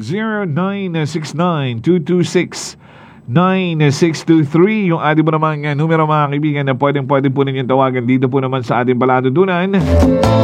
0969-226-9623 yung ating po namang numero mga kaibigan na pwede po ninyong tawagan dito po naman sa ating palatuntunan.